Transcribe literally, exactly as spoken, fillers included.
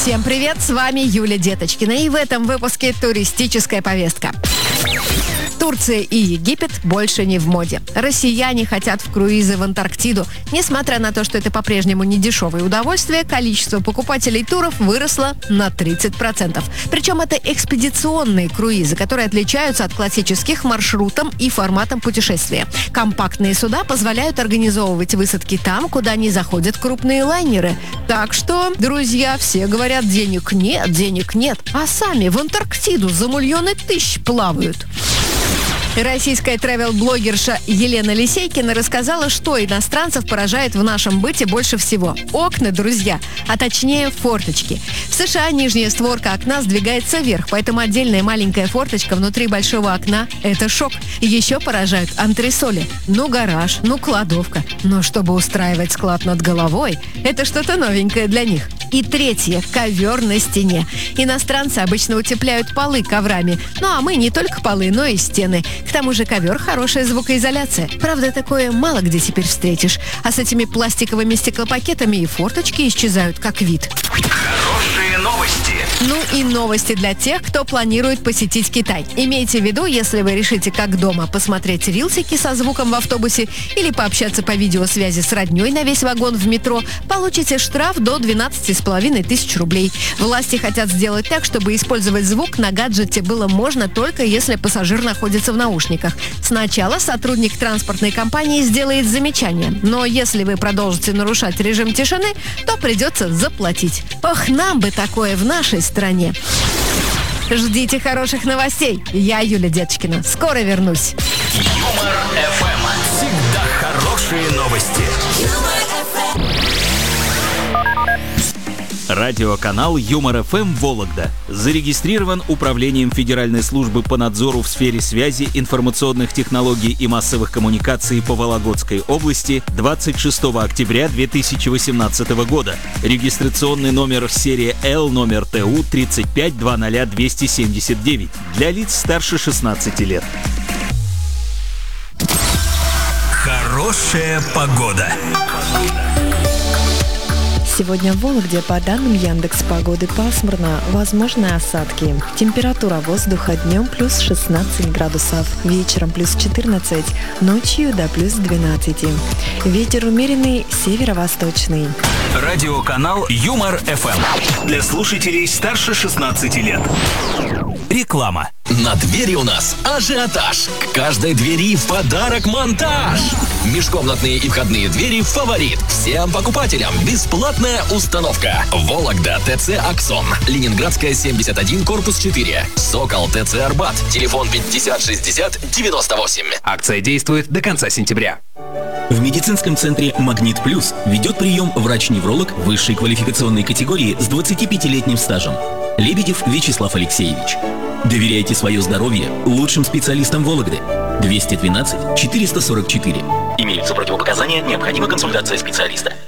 Всем привет, с вами Юля Деточкина, и в этом выпуске туристическая повестка. Турция и Египет больше не в моде. Россияне хотят в круизы в Антарктиду. Несмотря на то, что это по-прежнему не дешевое удовольствие, количество покупателей туров выросло на тридцать процентов. Причем это экспедиционные круизы, которые отличаются от классических маршрутом и форматом путешествия. Компактные суда позволяют организовывать высадки там, куда не заходят крупные лайнеры. Так что, друзья, все говорят, денег нет, денег нет, а сами в Антарктиду за миллионы тысяч плавают. Российская тревел-блогерша Елена Лисейкина рассказала, что иностранцев поражает в нашем быте больше всего. Окна, друзья, а точнее форточки. В США нижняя створка окна сдвигается вверх, поэтому отдельная маленькая форточка внутри большого окна – это шок. Еще поражают антресоли. Ну гараж, ну кладовка. Но чтобы устраивать склад над головой – это что-то новенькое для них. И третье – ковер на стене. Иностранцы обычно утепляют полы коврами. Ну а мы не только полы, но и стены. К тому же ковер – хорошая звукоизоляция. Правда, такое мало где теперь встретишь. А с этими пластиковыми стеклопакетами и форточки исчезают как вид. Хорошие новости. Ну и новости для тех, кто планирует посетить Китай. Имейте в виду, если вы решите как дома посмотреть рилсики со звуком в автобусе или пообщаться по видеосвязи с родней на весь вагон в метро, получите штраф до двенадцати с половиной тысяч рублей. Власти хотят сделать так, чтобы использовать звук на гаджете было можно только если пассажир находится в наушниках. Сначала сотрудник транспортной компании сделает замечание, но если вы продолжите нарушать режим тишины, то придется заплатить. Ох, нам бы такое в нашей стране. Ждите хороших новостей. Я Юля Деточкина. Скоро вернусь. Юмор эф эм. Всегда хорошие новости. Радиоканал Юмор эф эм Вологда зарегистрирован Управлением Федеральной службы по надзору в сфере связи, информационных технологий и массовых коммуникаций по Вологодской области двадцать шестого октября две тысячи восемнадцатого года. Регистрационный номер серия Л номер Т У тридцать пять двадцать двести семьдесят девять для лиц старше шестнадцати лет. Хорошая погода. Сегодня в Вологде, по данным Яндекс.Погоды, пасмурно, возможны осадки. Температура воздуха днем плюс шестнадцать градусов, вечером плюс четырнадцать, ночью до плюс двенадцати. Ветер умеренный, северо-восточный. Радиоканал Юмор эф эм. Для слушателей старше шестнадцати лет. Реклама. На двери у нас ажиотаж. К каждой двери в подарок монтаж. Межкомнатные и входные двери «Фаворит». Всем покупателям бесплатная установка. Вологда, ТЦ «Аксон». Ленинградская, семьдесят один, корпус четыре. Сокол, ТЦ «Арбат». Телефон пятьдесят шестьдесят девяносто восемь. Акция действует до конца сентября. В медицинском центре «Магнит Плюс» ведет прием врач-невролог высшей квалификационной категории с двадцатипятилетним стажем. Лебедев Вячеслав Алексеевич. Доверяйте свое здоровье лучшим специалистам Вологды. двести двенадцать четыреста сорок четыре. Имеются противопоказания, необходима консультация специалиста.